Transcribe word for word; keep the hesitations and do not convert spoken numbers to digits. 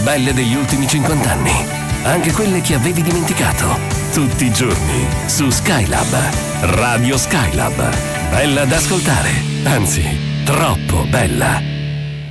belle degli ultimi cinquanta anni. Anche quelle che avevi dimenticato. Tutti i giorni su Skylab. Radio Skylab. Bella da ascoltare. Anzi, troppo bella.